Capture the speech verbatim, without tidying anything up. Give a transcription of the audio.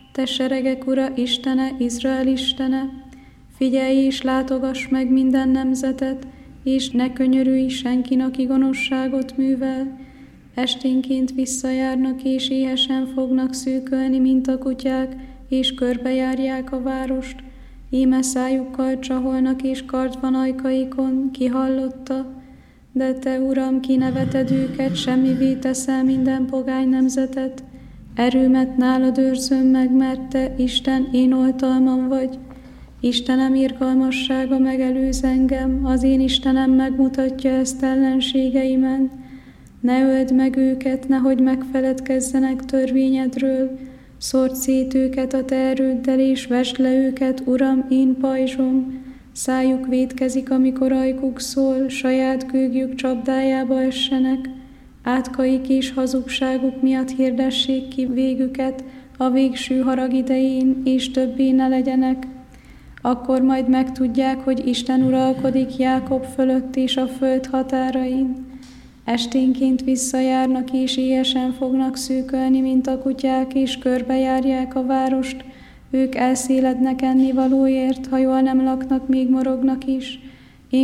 te seregek ura, Istene, Izrael Istene, figyelj és látogass meg minden nemzetet, és ne könyörülj senkin, aki gonoszságot művel. Esténként visszajárnak, és éhesen fognak szűkölni, mint a kutyák, és körbejárják a várost. Íme szájukkal csaholnak, és kard van ajkaikon, ki hallotta? De te, Uram, kineveted őket, semmivé teszel minden pogány nemzetet. Erőmet nálad őrzöm meg, mert te, Isten, én oltalmam vagy. Istenem irgalmassága megelőz engem, az én Istenem megmutatja ezt ellenségeimen. Ne öld meg őket, nehogy megfeledkezzenek törvényedről. Szórd szét őket a te erőddel, és vesd le őket, Uram, én pajzsom. Szájuk vétkezik, amikor ajkuk szól, saját gőgjük csapdájába essenek. Átkaik és hazugságuk miatt hirdessék ki végüket a végső harag idején, és többé ne legyenek. Akkor majd megtudják, hogy Isten uralkodik Jákob fölött és a föld határain. Esténként visszajárnak, és éhesen fognak szűkölni, mint a kutyák, és körbejárják a várost. Ők elszélednek ennivalóért, ha jól nem laknak, még morognak is.